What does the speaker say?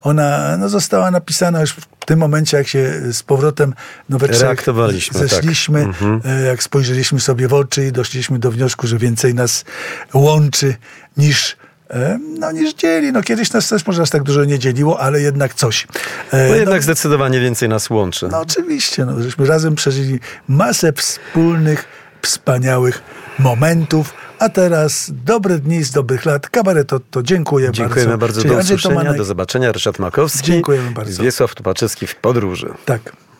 Ona została napisana już w tym momencie, jak się z powrotem we trzech zeszliśmy, jak spojrzeliśmy sobie w oczy i doszliśmy do wniosku, że więcej nas łączy niż dzieli. Kiedyś nas też może aż tak dużo nie dzieliło, ale jednak coś. Jednak zdecydowanie więcej nas łączy. Oczywiście, żeśmy razem przeżyli masę wspólnych, wspaniałych momentów, a teraz dobre dni z dobrych lat. Kabaret to dziękuję bardzo. Dziękujemy bardzo. Do usłyszenia, do zobaczenia. Ryszard Makowski. Dziękujemy bardzo. Wiesław Tupaczewski w podróży. Tak.